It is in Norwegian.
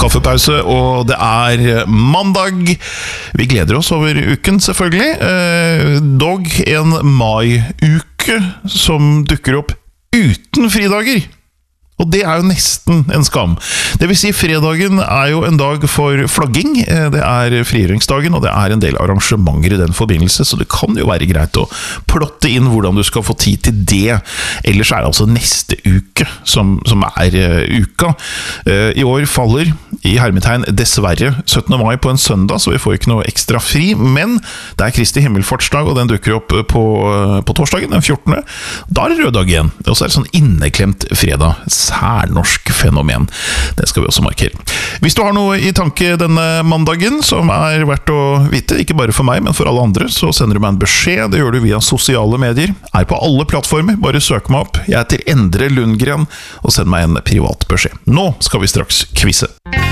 kaffepause, og det mandag. Vi gleder oss over uken, selvfølgelig. Dog en mai-uke som dukker opp uten fridager. Og det jo nesten en skam. Det vil si, fredagen jo en dag for flagging. Det frigjøringsdagen, og det en del arrangementer i den forbindelse, så det kan jo være greit å plotte inn hvordan du skal få tid til det. Ellers det altså neste uke som uka. I år faller i hermetegn dessverre 17. mai på en søndag, så vi får ikke noe ekstra fri, men det Kristi himmelfartsdag, og den dukker opp på torsdagen, den 14. Da det rød dag igjen, og så det sånn inneklemt fredag. Særnorsk fenomen. Det skal vi også markere. Hvis du har noe i tanke denne mandagen som verdt å vite, ikke bare for meg, men for alle andre, så sender du meg en beskjed. Det gjør du via sosiale medier. På alle plattformer. Bare søk meg opp. Jeg heter Endre Lundgren, og send meg en privat beskjed. Nå skal vi straks kvisse.